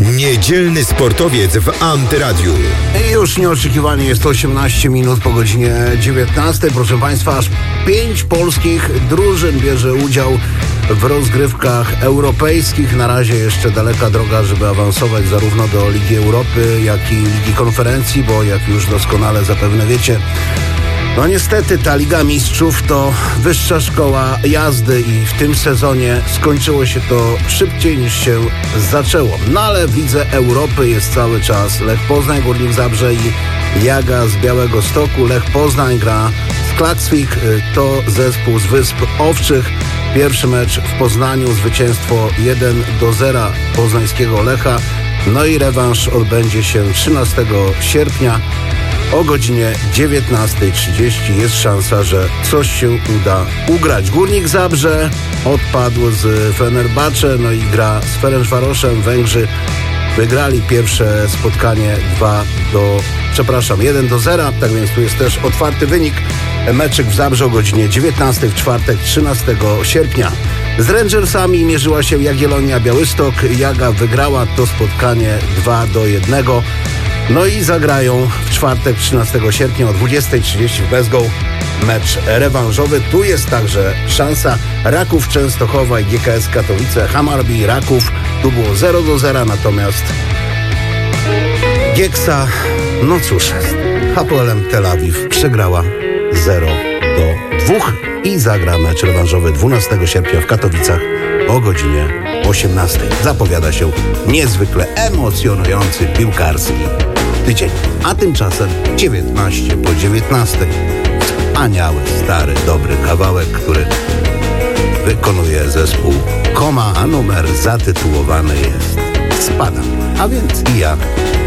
Niedzielny sportowiec w Antyradiu. I już nieoczekiwanie jest 18 minut po godzinie 19. Proszę Państwa, aż 5 polskich drużyn bierze udział w rozgrywkach europejskich. Na razie jeszcze daleka droga, żeby awansować zarówno do Ligi Europy, jak i Ligi Konferencji, bo jak już doskonale zapewne wiecie, no niestety ta Liga Mistrzów to wyższa szkoła jazdy i w tym sezonie skończyło się to szybciej niż się zaczęło. No ale w Lidze Europy jest cały czas Lech Poznań, Górnik Zabrze i Jaga z Białegostoku. Lech Poznań gra z Klaksvik, to zespół z Wysp Owczych. Pierwszy mecz w Poznaniu, zwycięstwo 1-0 poznańskiego Lecha. No i rewanż odbędzie się 13 sierpnia. O godzinie 19:30 jest szansa, że coś się uda ugrać. Górnik Zabrze odpadł z Fenerbahce, no i gra z Ferencvaroszem. Węgrzy wygrali pierwsze spotkanie 1-0. Tak więc tu jest też otwarty wynik. Meczyk w Zabrze o godzinie 19 w czwartek 13 sierpnia. Z Rangersami mierzyła się Jagiellonia Białystok. Jaga wygrała to spotkanie 2-1. No i zagrają w czwartek 13 sierpnia o 20:30 w Bezgo mecz rewanżowy. Tu jest także szansa. Raków Częstochowa i GKS Katowice. Hammarby Raków. Tu było 0-0, natomiast Gieksa, no cóż, Hapoelem Tel Awiw przegrała 0-2 i zagra mecz rewanżowy 12 sierpnia w Katowicach o godzinie 18. Zapowiada się niezwykle emocjonujący piłkarski tydzień. A tymczasem 19:19. Wspaniały, stary, dobry kawałek, który wykonuje zespół Koma, a numer zatytułowany jest Spadam. A więc i ja